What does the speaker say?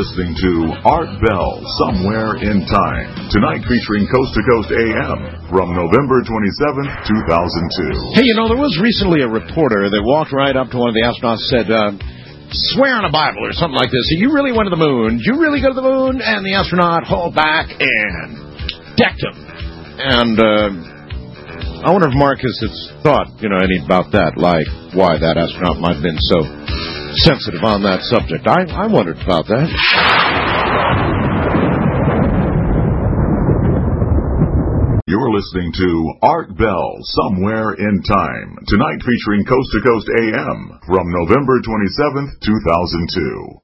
listening to Art Bell, Somewhere in Time. Tonight featuring Coast to Coast AM from November 27th, 2002. Hey, there was recently a reporter that walked right up to one of the astronauts and said, swear on a Bible or something like this. You really went to the moon? Did you really go to the moon? And the astronaut hauled back and decked him. And I wonder if Marcus has thought, any about that, like why that astronaut might have been so sensitive on that subject. I wondered about that. You're listening to Art Bell, Somewhere in Time. Tonight featuring Coast to Coast AM from November 27th, 2002.